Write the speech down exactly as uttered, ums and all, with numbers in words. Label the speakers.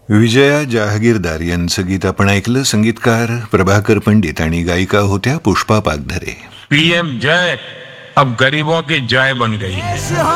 Speaker 1: विजया जहागीरदार यांचं गीत आपण ऐकलं. संगीतकार प्रभाकर पंडित आणि गायिका होत्या पुष्पा पागधरे.
Speaker 2: पीएम जय अब गरीबों की जय बन गई है.